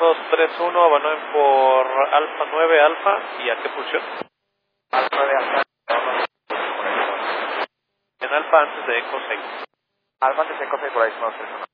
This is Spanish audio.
1231, abandon por Alfa 9 Alfa, ¿y a qué posición? Alfa 9 Alfa. En Alfa antes de Eco 6. Alfa antes de Eco 6 por ahí, no sé.